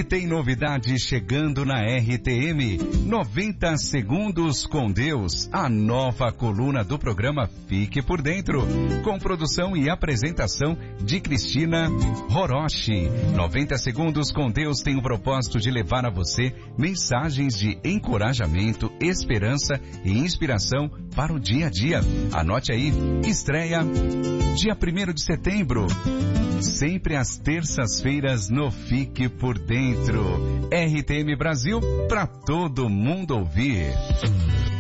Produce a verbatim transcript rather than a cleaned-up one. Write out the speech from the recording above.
E tem novidade chegando na R T M. noventa segundos com Deus, a nova coluna do programa Fique por Dentro, com produção e apresentação de Cristina Horoshi. noventa segundos com Deus tem o propósito de levar a você mensagens de encorajamento, esperança e inspiração para o dia a dia. Anote aí, estreia dia primeiro de setembro, sempre às terças-feiras no Fique por Dentro. R T M Brasil, para todo mundo ouvir.